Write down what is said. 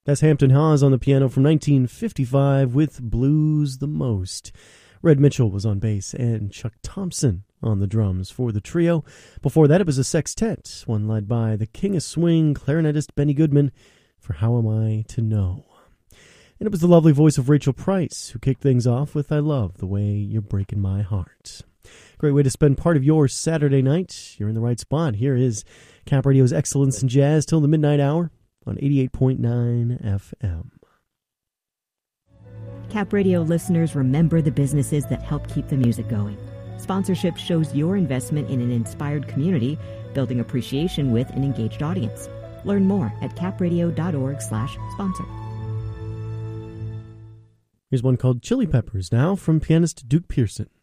That's Hampton Hawes on the piano from 1955 with Blues the Most. Red Mitchell was on bass and Chuck Thompson on the drums for the trio. Before that, it was a sextet, one led by the king of swing clarinetist Benny Goodman for How Am I to Know. And it was the lovely voice of Rachel Price who kicked things off with I Love the Way You're Breaking My Heart. Great way to spend part of your Saturday night. You're in the right spot. Here is Cap Radio's Excellence in Jazz till the midnight hour on 88.9 FM. Cap Radio listeners, remember the businesses that help keep the music going. Sponsorship shows your investment in an inspired community, building appreciation with an engaged audience. Learn more at capradio.org/sponsor. Here's one called Chili Peppers now from pianist Duke Pearson.